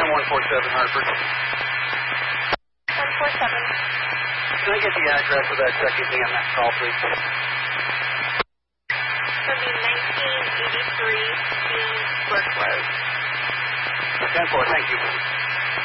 147 Hartford. 147. Can I get the address of that second DMS call, please? It's going to be 1983 Dean Brook Road. 10-4, thank you.